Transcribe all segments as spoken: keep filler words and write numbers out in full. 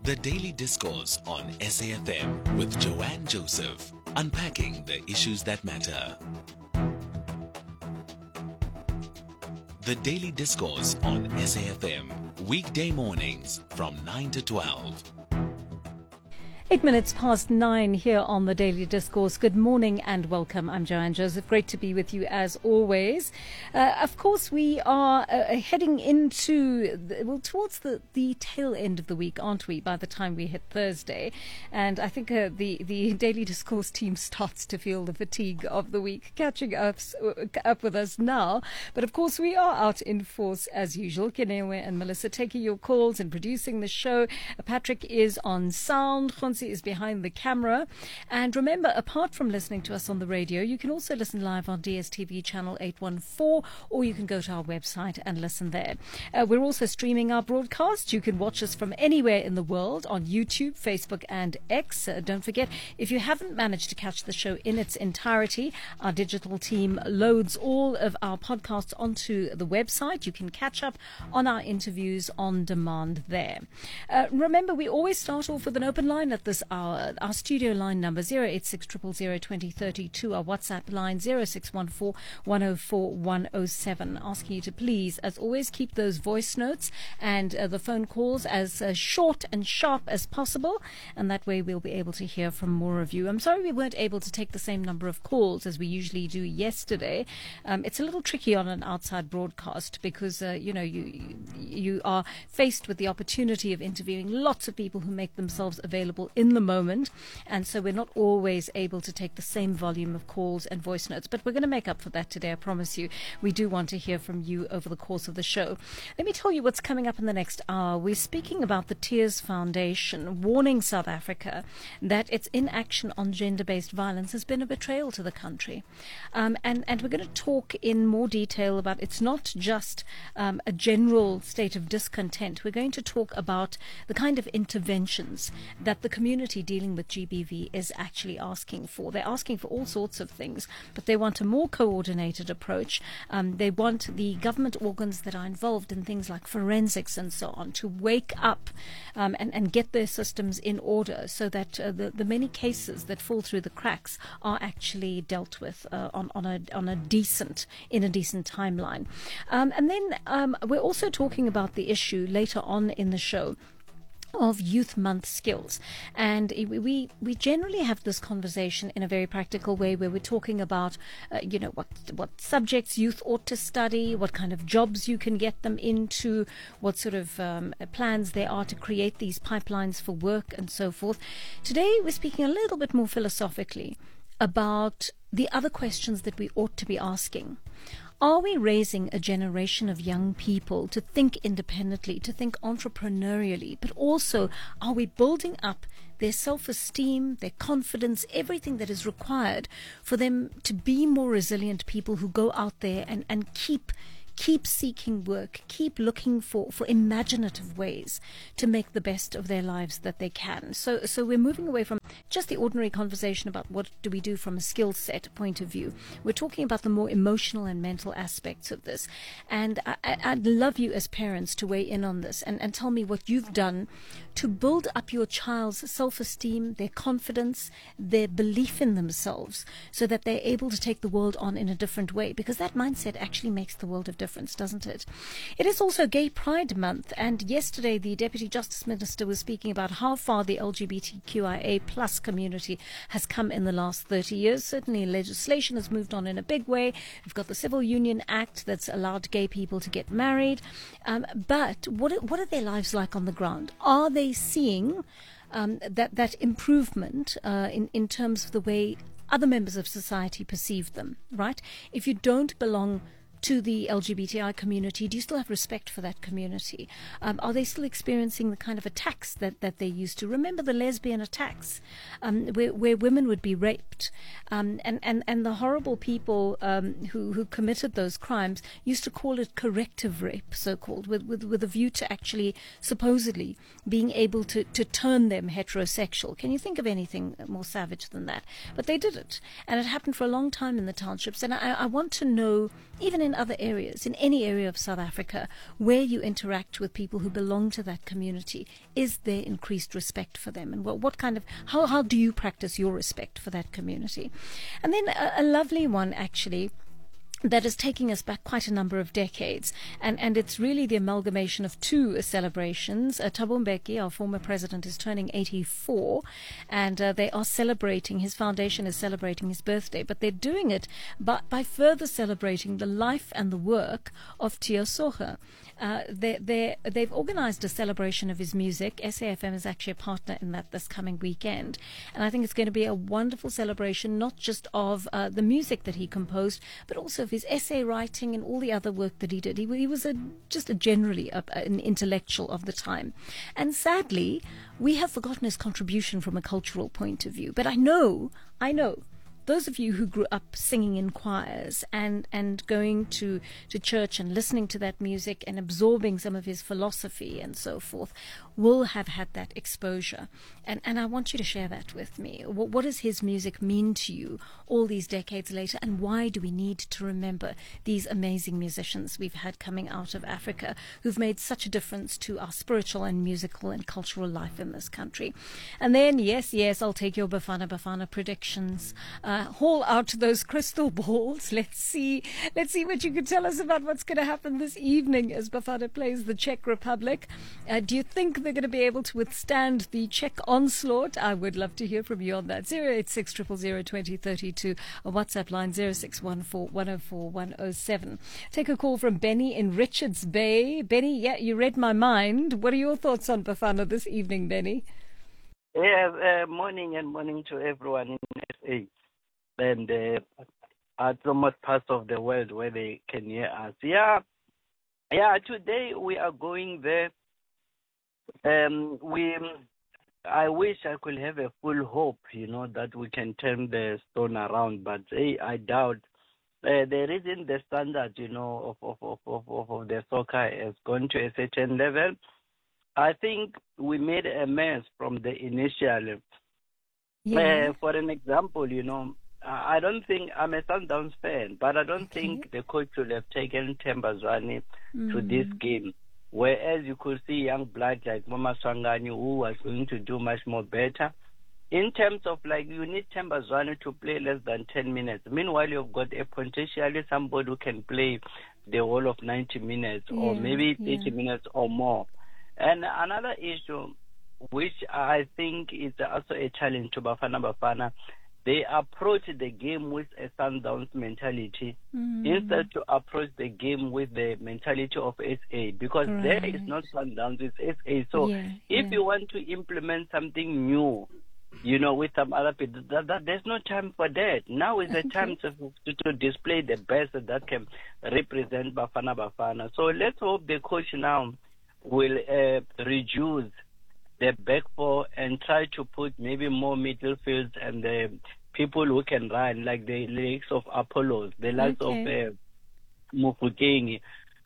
The Daily Discourse on S A F M with Joanne Joseph, unpacking the issues that matter. The Daily Discourse on S A F M, weekday mornings from nine to twelve. Eight minutes past nine here on the Daily Discourse. Good morning and welcome. I'm Joanne Joseph. Great to be with you as always. Uh, of course, we are uh, heading into, the, well, towards the, the tail end of the week, aren't we, by the time we hit Thursday? And I think uh, the, the Daily Discourse team starts to feel the fatigue of the week catching up, up with us now. But of course, we are out in force as usual. Kenewe and Melissa taking your calls and producing the show. Uh, Patrick is on sound. Khonsi is behind the camera. And remember, apart from listening to us on the radio, you can also listen live on D S T V channel eight one four, or you can go to our website and listen there. Uh, we're also streaming our broadcast. You can watch us from anywhere in the world on YouTube, Facebook and X. Uh, don't forget, if you haven't managed to catch the show in its entirety, our digital team loads all of our podcasts onto the website. You can catch up on our interviews on demand there. Uh, remember, we always start off with an open line at this hour. Our studio line number zero eight six zero zero zero two zero three two. Our WhatsApp line zero six one four one zero four one zero seven. Asking you to please, as always, keep those voice notes and uh, the phone calls as uh, short and sharp as possible, and that way we'll be able to hear from more of you. I'm sorry we weren't able to take the same number of calls as we usually do yesterday. Um, it's a little tricky on an outside broadcast because uh, you know you you are faced with the opportunity of interviewing lots of people who make themselves available in the moment, and so we're not always able to take the same volume of calls and voice notes, but we're going to make up for that today, I promise you. We do want to hear from you over the course of the show. Let me tell you what's coming up in the next hour. We're speaking about the Tears Foundation warning South Africa that its inaction on gender-based violence has been a betrayal to the country, um, and, and we're going to talk in more detail about it's not just um, a general state of discontent. We're going to talk about the kind of interventions that the community dealing with G B V is actually asking for. They're asking for all sorts of things, but they want a more coordinated approach. Um, they want the government organs that are involved in things like forensics and so on to wake up um, and, and get their systems in order so that uh, the, the many cases that fall through the cracks are actually dealt with uh, on, on, a, on a decent, in a decent timeline. Um, and then um, we're also talking about the issue later on in the show of Youth Month skills. And we we generally have this conversation in a very practical way where we're talking about, uh, you know, what what subjects youth ought to study, what kind of jobs you can get them into, what sort of um, plans there are to create these pipelines for work and so forth. Today we're speaking a little bit more philosophically about the other questions that we ought to be asking. Are we raising a generation of young people to think independently, to think entrepreneurially, but also are we building up their self-esteem, their confidence, everything that is required for them to be more resilient people who go out there and, and keep Keep seeking work, keep looking for, for imaginative ways to make the best of their lives that they can. So so we're moving away from just the ordinary conversation about what do we do from a skill set point of view. We're talking about the more emotional and mental aspects of this. And I, I'd love you as parents to weigh in on this and, and tell me what you've done to build up your child's self-esteem, their confidence, their belief in themselves, so that they're able to take the world on in a different way, because that mindset actually makes the world of difference, doesn't it? It is also Gay Pride Month, and yesterday the Deputy Justice Minister was speaking about how far the L G B T Q I A plus community has come in the last thirty years. Certainly legislation has moved on in a big way. We've got the Civil Union Act that's allowed gay people to get married. Um, but what, what are their lives like on the ground? Are they seeing um, that, that improvement uh, in, in terms of the way other members of society perceive them, right? If you don't belong to the L G B T I community, do you still have respect for that community? Um, are they still experiencing the kind of attacks that, that they used to? Remember the lesbian attacks, um, where, where women would be raped, um, and, and, and the horrible people um, who, who committed those crimes used to call it corrective rape, so-called, with, with, with a view to actually supposedly being able to, to turn them heterosexual. Can you think of anything more savage than that? But they did it, and it happened for a long time in the townships, and I, I want to know even in other areas, in any area of South Africa, where you interact with people who belong to that community, is there increased respect for them? And what, what kind of, how, how do you practice your respect for that community? And then a, a lovely one, actually, that is taking us back quite a number of decades. And, and it's really the amalgamation of two celebrations. Uh, Thabo Mbeki, our former president, is turning eighty-four, and uh, they are celebrating, his foundation is celebrating his birthday, but they're doing it by, by further celebrating the life and the work of Tiyo Soga. Uh, they, they, they've organized a celebration of his music. S A F M is actually a partner in that this coming weekend. And I think it's going to be a wonderful celebration, not just of uh, the music that he composed, but also of his essay writing and all the other work that he did. He, he was a, just a generally a, an intellectual of the time. And sadly, we have forgotten his contribution from a cultural point of view. But I know, I know, those of you who grew up singing in choirs and, and going to, to church and listening to that music and absorbing some of his philosophy and so forth will have had that exposure. And, and I want you to share that with me. What, what does his music mean to you all these decades later, and why do we need to remember these amazing musicians we've had coming out of Africa who've made such a difference to our spiritual and musical and cultural life in this country? And then, yes, yes, I'll take your Bafana Bafana predictions. Uh, haul out those crystal balls. Let's see. Let's see what you can tell us about what's going to happen this evening as Bafana plays the Czech Republic. Uh, do you think they're going to be able to withstand the Czech onslaught? I would love to hear from you on that. zero eight six, zero zero zero, two zero three two, a WhatsApp line zero six one four, one zero four, one zero seven. Take a call from Benny in Richards Bay. Benny, yeah, you read my mind. What are your thoughts on Bafana this evening, Benny? Yeah, uh, morning and morning to everyone in S A and uh, at remote parts of the world where they can hear us. Yeah, yeah. Today we are going there. Um, we, I wish I could have a full hope, you know, that we can turn the stone around, but hey, I doubt. Uh, the reason the standard, you know, of of, of, of of the soccer has gone to a certain level, I think we made a mess from the initial. Yeah. Uh, for an example, you know, I don't think, I'm a Sundowns fan, but I don't Okay. think the coach should have taken Themba Zwane Mm. to this game. Whereas you could see young blood like Mama Swangani who was going to do much more better. In terms of like, you need Themba Zwane to play less than ten minutes. Meanwhile, you've got a potentially somebody who can play the whole of ninety minutes or Yeah, maybe yeah. eighty minutes or more. And another issue, which I think is also a challenge to Bafana Bafana, they approach the game with a Sundowns mentality Mm. instead to approach the game with the mentality of S A, because there is Right. not Sundowns, it's S A. So Yeah, if yeah. you want to implement something new, you know, with some other people, that, that, there's no time for that. Now is the Okay. time to, to, to display the best that can represent Bafana Bafana. So let's hope the coach now will uh, reduce the back four and try to put maybe more midfields and the people who can run, like the likes of Apollos, the likes Okay. of uh, Mufokeng.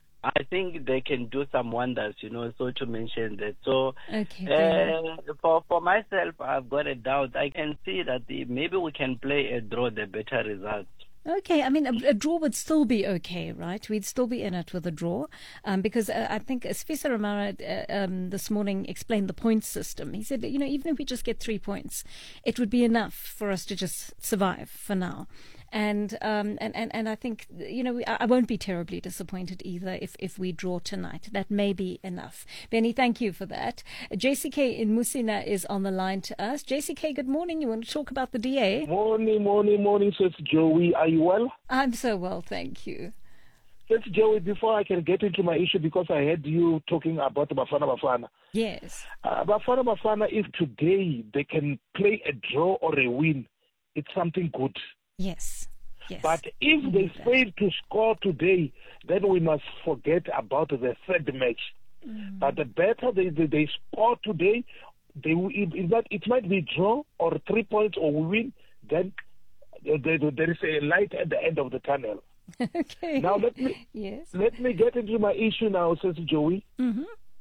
I think they can do some wonders, you know, so to mention that. So Okay. Benny. uh, for for myself, I've got a doubt. I can see that the, maybe we can play a draw, the better result. Okay, I mean, a, a draw would still be okay, right? We'd still be in it with a draw, um, because uh, I think Sfisa Ramara uh, um, this morning explained the point system. He said, you know, even if we just get three points, it would be enough for us to just survive for now. And um, and, and, and I think, you know, I, I won't be terribly disappointed either if, if we draw tonight. That may be enough. Benny, thank you for that. J C K in Musina is on the line to us. J C K, good morning. You want to talk about the D A? Morning, morning, morning, Sis Joey. Are you well? I'm so well, thank you. Sis Joey, before I can get into my issue, because I heard you talking about Bafana Bafana. Yes. Uh, Bafana Bafana, if today they can play a draw or a win, it's something good. Yes. Yes. But if they fail to score today, then we must forget about the third match. Mm. But the better they, they, they score today, they will, it, it, might, it might be draw or three points or win, then there, there is a light at the end of the tunnel. Okay. Now let me yes. let me get into my issue now, says Joey. Mm-hmm.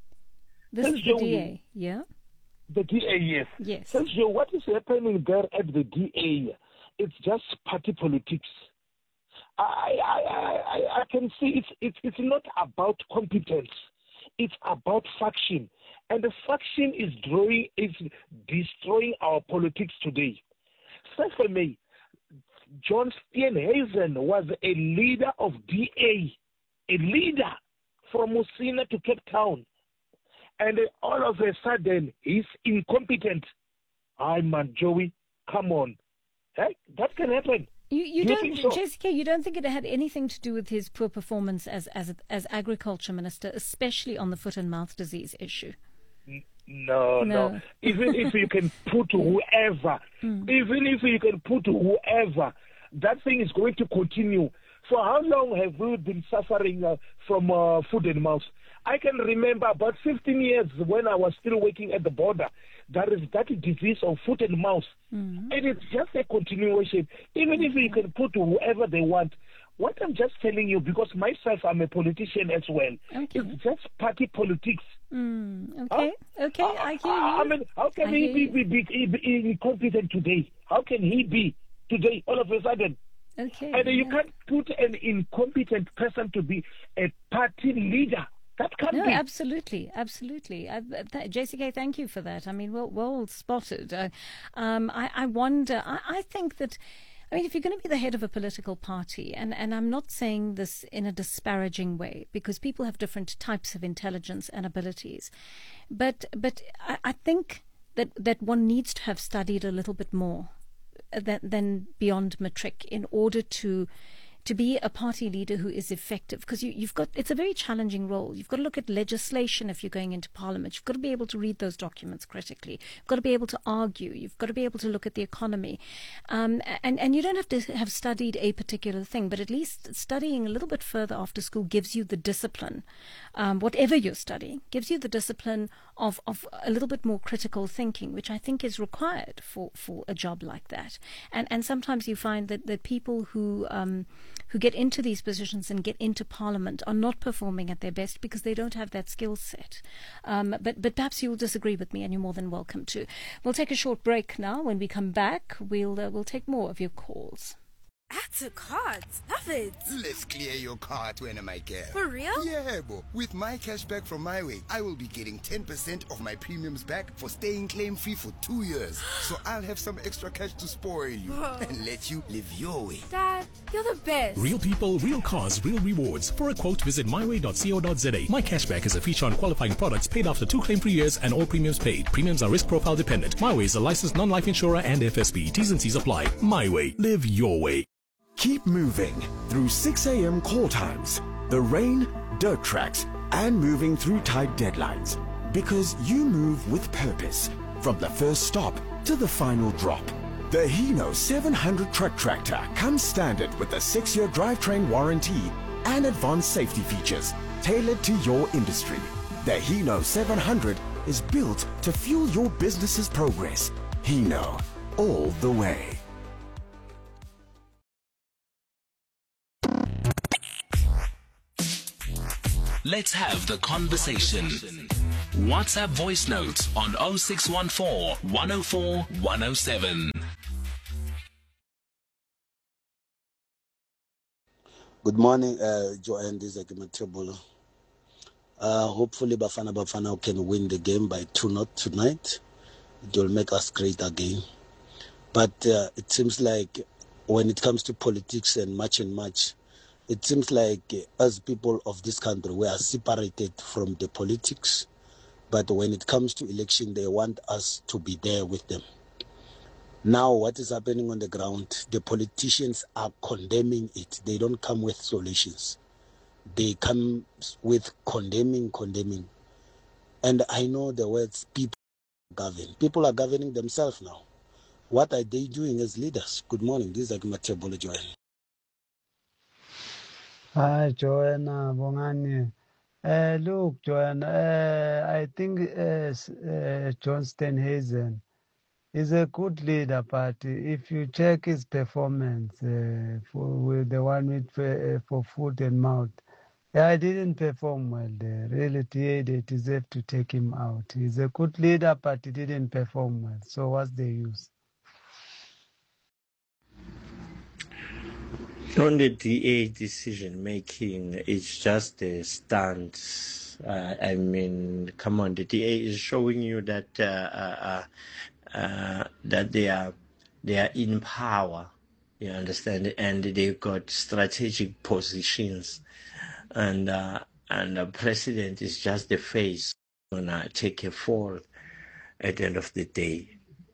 This Says is the Joey. D A, yeah? The D A, yes. Yes. Says Joey, what is happening there at the D A? It's just party politics. I, I, I, I can see it's, it's, it's not about competence. It's about faction. And the faction is drawing, is destroying our politics today. So for me, John Steenhuisen was a leader of D A, a leader from Musina to Cape Town. And all of a sudden, he's incompetent. I man, Joey, come on. Hey, that can happen. You, you Do don't, you think so? Jessica, you don't think it had anything to do with his poor performance as as as agriculture minister, especially on the foot and mouth disease issue? No, no. No. Even if you can put whoever, Mm. even if you can put whoever, that thing is going to continue. For how long have we been suffering uh, from uh, foot and mouth? I can remember about fifteen years when I was still working at the border. There is that disease of foot and mouth. Mm. And it's just a continuation. Even if you can put whoever they want. What I'm just telling you, because myself, I'm a politician as well. Okay. It's just party politics. Mm. Okay, okay, Uh, I hear you. I mean, how can I he hear be, you. be, be, be incompetent today? How can he be today all of a sudden? Okay. And you yeah. can't put an incompetent person to be a party leader. That can't No, be. absolutely, absolutely. I, th- J C K, thank you for that. I mean, well, well spotted. Uh, um, I, I wonder. I, I think that. I mean, if you're going to be the head of a political party, and, and I'm not saying this in a disparaging way, because people have different types of intelligence and abilities, but but I, I think that that one needs to have studied a little bit more than, than beyond matric in order to. to be a party leader who is effective, because you, you've got, it's a very challenging role. You've got to look at legislation if you're going into parliament. You've got to be able to read those documents critically. You've got to be able to argue. You've got to be able to look at the economy. Um, and, and you don't have to have studied a particular thing, but at least studying a little bit further after school gives you the discipline, um, whatever you're studying, gives you the discipline of, of a little bit more critical thinking, which I think is required for, for a job like that. And, and sometimes you find that, that people who, um, who get into these positions and get into parliament are not performing at their best because they don't have that skill set. Um, but, but perhaps you'll disagree with me, and you're more than welcome to. We'll take a short break now. When we come back, we'll, uh, we'll take more of your calls. Add to cart. Love it. Let's clear your cart when am I care? For real? Yeah, bo. With my cashback from MyWay, I will be getting ten percent of my premiums back for staying claim-free for two years. So I'll have some extra cash to spoil you Whoa. and let you live your way. Dad, you're the best. Real people, real cars, real rewards. For a quote, visit my way dot co dot z a. My Cashback is a feature on qualifying products paid after two claim-free years and all premiums paid. Premiums are risk profile dependent. MyWay is a licensed non-life insurer and F S B. T's and C's apply. MyWay. Live your way. Keep moving through six a.m. call times, the rain, dirt tracks, and moving through tight deadlines. Because you move with purpose, from the first stop to the final drop. The Hino seven hundred truck tractor comes standard with a six-year drivetrain warranty and advanced safety features tailored to your industry. The Hino seven hundred is built to fuel your business's progress. Hino, all the way. Let's have the conversation. WhatsApp voice notes on oh six one four, one oh four, one oh seven. Good morning, uh, Joanne. This is Akimatebolo. Uh, hopefully, Bafana Bafana can win the game by two zero tonight. It will make us great again. But uh, it seems like when it comes to politics and much and much, it seems like uh, us people of this country, we are separated from the politics. But when it comes to election, they want us to be there with them. Now, what is happening on the ground, the politicians are condemning it. They don't come with solutions. They come with condemning, condemning. And I know the words people govern. People are governing themselves now. What are they doing as leaders? Good morning. This is Akimatebolo Joel. Hi, Joanna Bongani. Uh, look, Joanna, uh, I think uh, uh, John Steenhuisen is a good leader, but if you check his performance uh, for with the one with uh, for foot and mouth, yeah, I didn't perform well there. Really, they deserve to take him out. He's a good leader, but he didn't perform well. So what's the use? On the D A decision making, it's just a stunt. Uh, I mean, come on, the D A is showing you that uh, uh, uh, that they are they are in power. You understand, and they've got strategic positions, and uh, and the president is just the face. Gonna take a fall at the end of the day.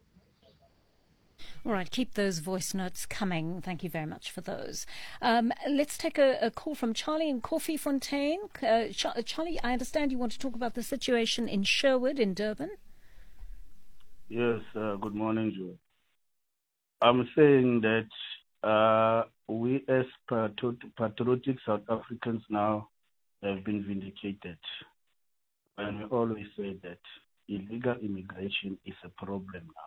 All right, keep those voice notes coming. Thank you very much for those. Um, let's take a, a call from Charlie in Koffiefontein. Uh, Ch- Charlie, I understand you want to talk about the situation in Sherwood in Durban. Yes, uh, good morning, Joe. I'm saying that uh, we as patriot- patriotic South Africans now have been vindicated. And we always say that illegal immigration is a problem now.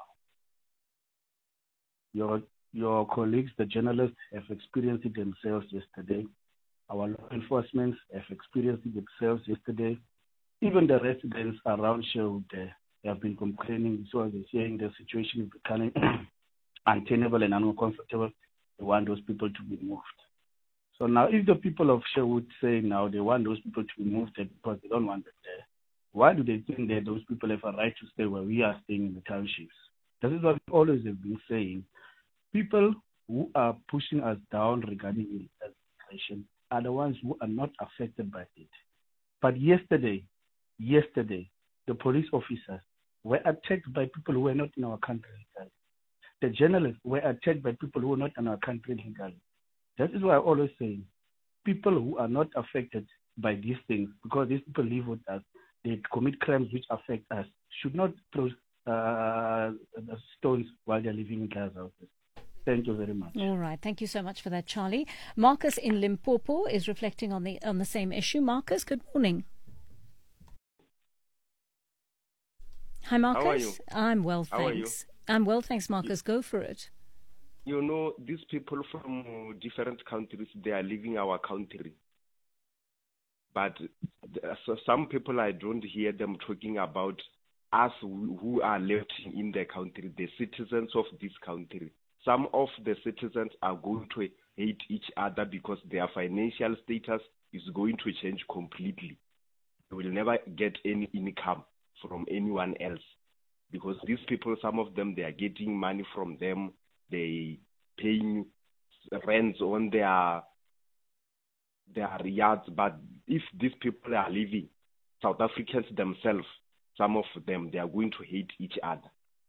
Your your colleagues, the journalists, have experienced it themselves yesterday. Our law enforcement have experienced it themselves yesterday. Even the residents around Sherwood uh, have been complaining. So they're saying the situation is becoming untenable and uncomfortable. They want those people to be moved. So now, if the people of Sherwood say now they want those people to be moved because they don't want them there, why do they think that those people have a right to stay where we are staying in the townships? This is what we always have been saying. People who are pushing us down regarding immigration are the ones who are not affected by it. But yesterday, yesterday, the police officers were attacked by people who were not in our country legally. The journalists were attacked by people who were not in our country legally. That is why I always say, people who are not affected by these things, because these people live with us, they commit crimes which affect us, should not throw uh, stones while they're living in glass houses. Thank you very much. All right. Thank you so much for that, Charlie. Marcus in Limpopo is reflecting on the on the same issue. Marcus, good morning. Hi, Marcus. How are you? I'm well, How thanks. I'm well, thanks, Marcus. Go for it. You know, these people from different countries, they are leaving our country. But so some people, I don't hear them talking about us who are left in the country, the citizens of this country. Some of the citizens are going to hate each other because their financial status is going to change completely. They will never get any income from anyone else because these people, some of them, they are getting money from them. They paying rents on their their yards. But if these people are leaving, South Africans themselves, some of them, they are going to hate each other.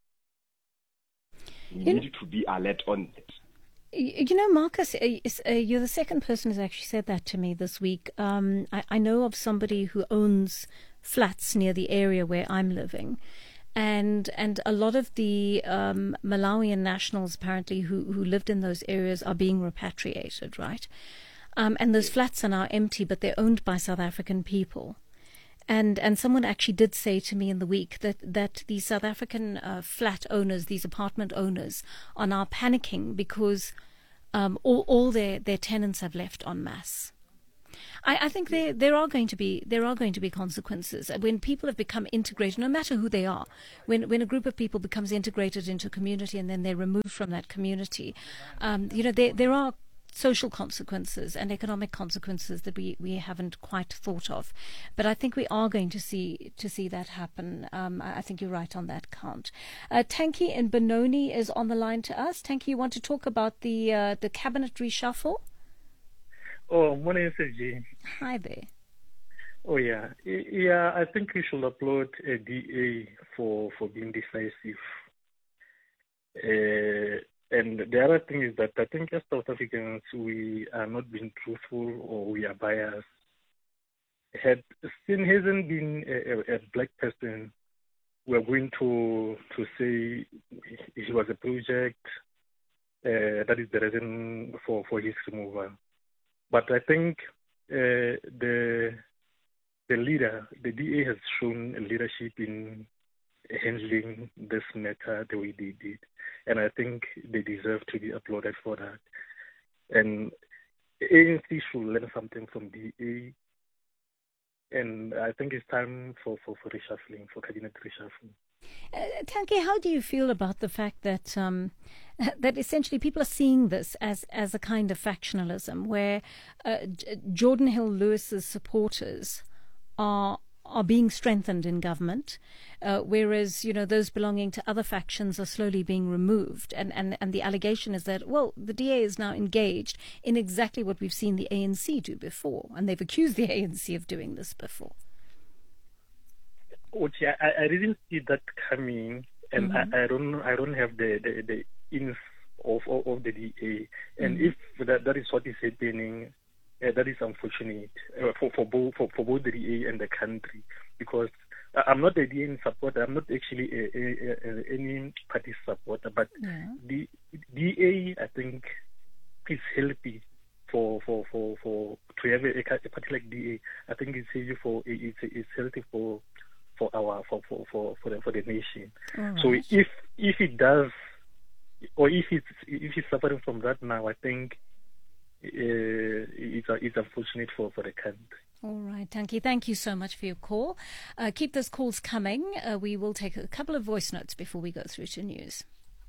We you need know, to be alert on it. You know, Marcus, uh, you're the second person who's actually said that to me this week. Um, I, I know of somebody who owns flats near the area where I'm living. And and a lot of the um, Malawian nationals, apparently, who, who lived in those areas are being repatriated, right? Um, and those flats are now empty, but they're owned by South African people. And and someone actually did say to me in the week that, that these South African uh, flat owners, these apartment owners, are now panicking because um, all, all their, their tenants have left en masse. I, I think there there are going to be there are going to be consequences when people have become integrated, no matter who they are. When when a group of people becomes integrated into a community and then they're removed from that community, um, you know there there are social consequences and economic consequences that we, we haven't quite thought of. But I think we are going to see to see that happen. Um, I, I think you're right on that count. Uh, Tanki in Benoni is on the line to us. Tanki, you want to talk about the uh, the cabinet reshuffle? Oh, morning, S G. Hi there. Oh, yeah. Yeah, I think we should applaud a D A for, for being decisive. Uh, and the other thing is that I think as South Africans, we are not being truthful or we are biased. Had Sin hasn't been a, a, a black person, we're going to to say he was a project. Uh, that is the reason for, for his removal. But I think uh, the the leader, the D A, has shown leadership in handling this matter the way they did, and I think they deserve to be applauded for that. And A N C should learn something from D A. and I think it's time for, for, for reshuffling, for cabinet reshuffling. Uh, Tanke, how do you feel about the fact that um, that essentially people are seeing this as, as a kind of factionalism, where uh, J- Jordan Hill Lewis's supporters are are being strengthened in government, uh, whereas, you know, those belonging to other factions are slowly being removed. And, and, and the allegation is that, well, the D A is now engaged in exactly what we've seen the A N C do before, and they've accused the A N C of doing this before. Which I, I didn't see that coming, and mm-hmm. I, I don't I don't have the the, the ins of, of of the D A, and mm-hmm. if that, that is what is happening, uh, that is unfortunate uh, for for both for, for both the D A and the country, because I'm not a D A supporter. I'm not actually a, a, a, any party supporter, but yeah. the D A I think is healthy for for for for to have a, a party like D A. I think it's healthy for it's it's healthy for. for our for for for for the, for the nation. Right. So if if it does, or if it's if it's suffering from that now, I think uh, it's it's unfortunate for for the country. All right, Tanke, thank you so much for your call. Uh, keep those calls coming. Uh, we will take a couple of voice notes before we go through to news.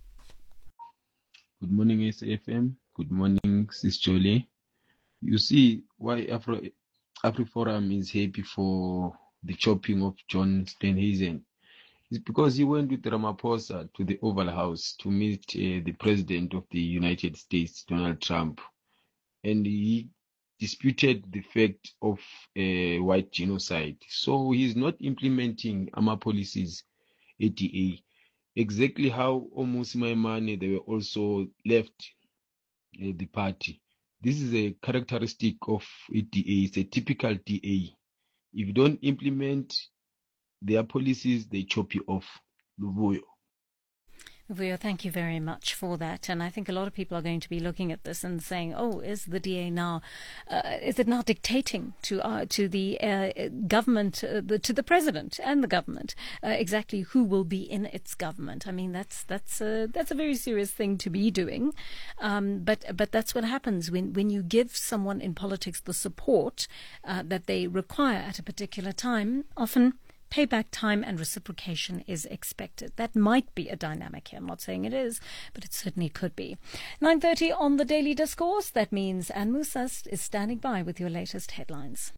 Good morning, S A F M. Good morning, Sis Jolie. You see why Afro AfriForum is happy for the chopping of John Steenhuisen. It's because he went with Ramaphosa to the Oval House to meet uh, the President of the United States, Donald Trump, and he disputed the fact of uh, white genocide. So he's not implementing A M A policies, A D A, exactly how Omusi Maimane, they were also left uh, the party. This is a characteristic of a D A. It's a typical D A. If you don't implement their policies, they chop you off. Luvuyo. Luvuyo, thank you very much for that. And I think a lot of people are going to be looking at this and saying, oh, is the D A now, uh, is it now dictating to uh, to the uh, government, uh, the, to the president and the government, uh, exactly who will be in its government? I mean, that's that's a, that's a very serious thing to be doing. Um, but but that's what happens when, when you give someone in politics the support uh, that they require at a particular time. Often payback time and reciprocation is expected. That might be a dynamic here. I'm not saying it is, but it certainly could be. nine thirty on the Daily Discourse. That means Anne Musas is standing by with your latest headlines.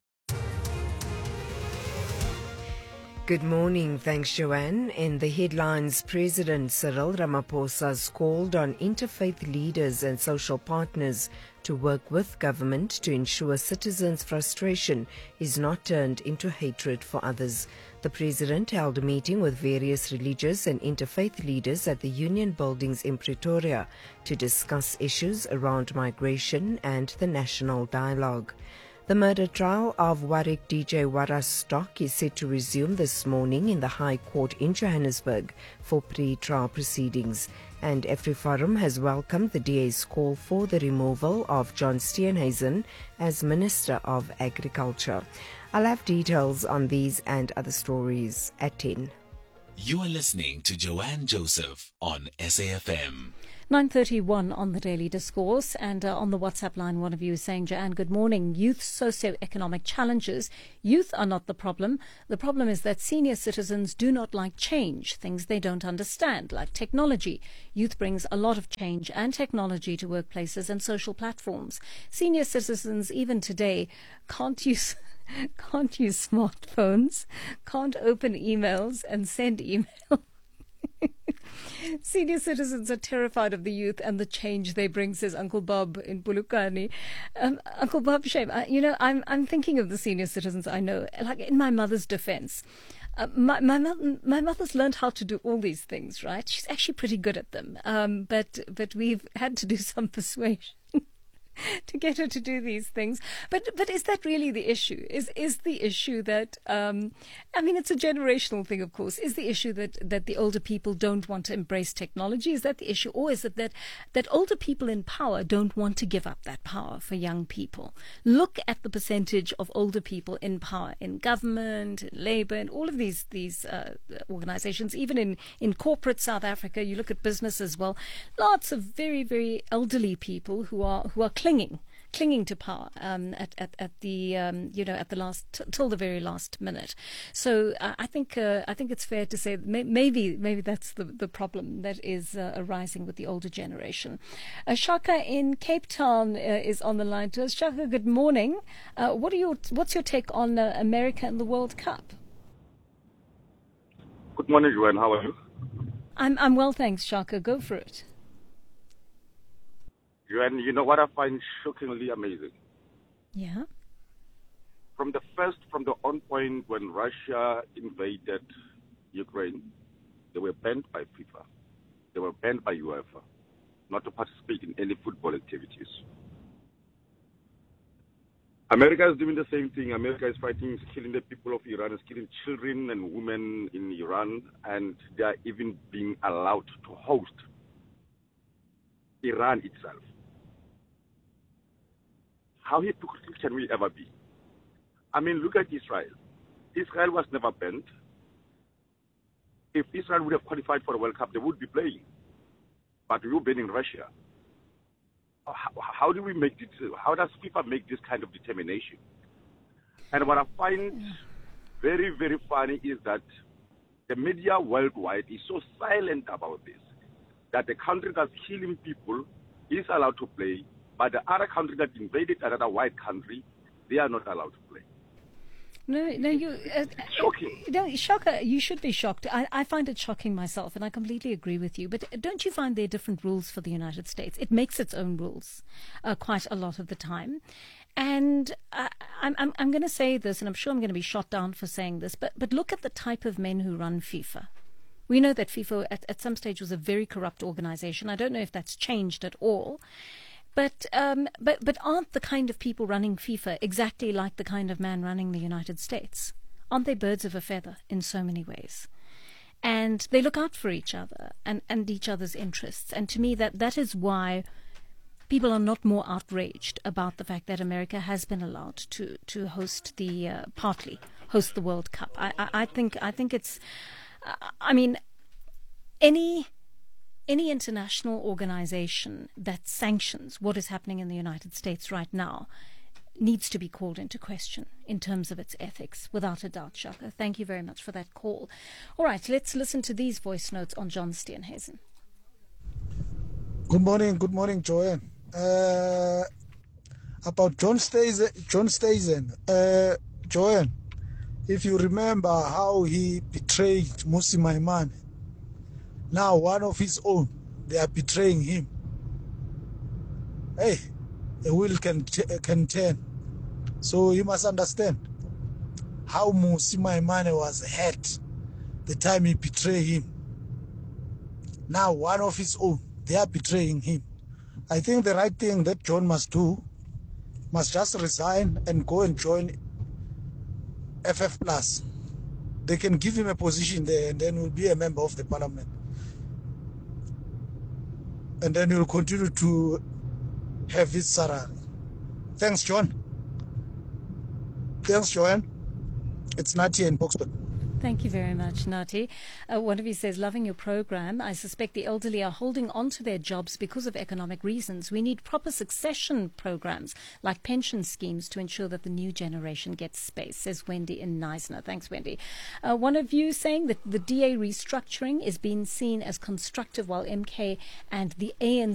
Good morning. Thanks, Joanne. In the headlines, President Cyril Ramaphosa has called on interfaith leaders and social partners to work with government to ensure citizens' frustration is not turned into hatred for others. The President held a meeting with various religious and interfaith leaders at the Union Buildings in Pretoria to discuss issues around migration and the national dialogue. The murder trial of Warwick D J Wara Stock is set to resume this morning in the High Court in Johannesburg for pre-trial proceedings. And AfriForum has welcomed the D A's call for the removal of John Steenhuisen as Minister of Agriculture. I'll have details on these and other stories at ten. You are listening to Joanne Joseph on S A F M. nine thirty-one on the Daily Discourse, and uh, on the WhatsApp line, one of you is saying, Joanne, good morning. Youth socio-economic challenges. Youth are not the problem. The problem is that senior citizens do not like change, things they don't understand, like technology. Youth brings a lot of change and technology to workplaces and social platforms. Senior citizens, even today, can't use... can't use smartphones, can't open emails and send email. Senior citizens are terrified of the youth and the change they bring, says Uncle Bob in Bulukani. Um, Uncle Bob, shame. I, you know, I'm I'm thinking of the senior citizens I know. Like in my mother's defense, uh, my my my mother's learned how to do all these things. Right? She's actually pretty good at them. Um, but but we've had to do some persuasion to get her to do these things. But but is that really the issue? Is is the issue that, um, I mean, it's a generational thing, of course. Is the issue that, that the older people don't want to embrace technology? Is that the issue? Or is it that, that older people in power don't want to give up that power for young people? Look at the percentage of older people in power, in government, in labor, and all of these, these uh, organizations, even in, in corporate South Africa. You look at business as well. Lots of very, very elderly people who are, who are clinging clinging to power um, at, at, at the, um, you know, at the last, t- till the very last minute. So uh, I think uh, I think it's fair to say that may- maybe maybe that's the, the problem that is uh, arising with the older generation. Uh, Shaka in Cape Town uh, is on the line to us. Shaka, good morning. Uh, what are your what's your take on uh, America and the World Cup? Good morning, Joanne. How are you? I'm I'm well, thanks, Shaka. Go for it. Joanne, you know what I find shockingly amazing? Yeah. From the first, from the on point when Russia invaded Ukraine, they were banned by FIFA. They were banned by UEFA not to participate in any football activities. America is doing the same thing. America is fighting, is killing the people of Iran, is killing children and women in Iran, and they are even being allowed to host Iran itself. How hypocritical can we ever be? I mean, look at Israel. Israel was never banned. If Israel would have qualified for the World Cup, they would be playing. But we were banning Russia. How, how do we make this? How does FIFA make this kind of determination? And what I find very, very funny is that the media worldwide is so silent about this, that the country that's killing people is allowed to play, but the other country that invaded another white country, they are not allowed to play. No, no, you. Uh, shocking. No, shocker. You should be shocked. I, I find it shocking myself, and I completely agree with you. But don't you find there are different rules for the United States? It makes its own rules uh, quite a lot of the time. And uh, I'm, I'm, I'm going to say this, and I'm sure I'm going to be shot down for saying this, but, but look at the type of men who run FIFA. We know that FIFA at, at some stage was a very corrupt organization. I don't know if that's changed at all. But um, but but aren't the kind of people running FIFA exactly like the kind of man running the United States? Aren't they birds of a feather in so many ways? And they look out for each other and, and each other's interests. And to me, that, that is why people are not more outraged about the fact that America has been allowed to, to host the, uh, partly host the World Cup. I, I, I think I think it's, uh, I mean, any... Any international organization that sanctions what is happening in the United States right now needs to be called into question in terms of its ethics, without a doubt, Shaka. Thank you very much for that call. All right, let's listen to these voice notes on John Steenhuisen. Good morning, good morning, Joanne. Uh, about John Steenhuisen, John Steenhuisen, uh, Joanne, if you remember how he betrayed Mmusi Maimane, now one of his own, they are betraying him. Hey, a wheel can t- can turn. So you must understand how Mmusi Maimane was hurt the time he betrayed him. Now one of his own, they are betraying him. I think the right thing that John must do, must just resign and go and join F F Plus. They can give him a position there and then he'll be a member of the parliament. And then you'll continue to have his salary. Thanks, John. Thanks, Joanne. It's Nati in Boxburg. Thank you very much, Nati. Uh, one of you says, loving your program. I suspect the elderly are holding on to their jobs because of economic reasons. We need proper succession programs like pension schemes to ensure that the new generation gets space, says Wendy in Neisner. Thanks, Wendy. Uh, one of you saying that the D A restructuring is being seen as constructive while M K and the A N C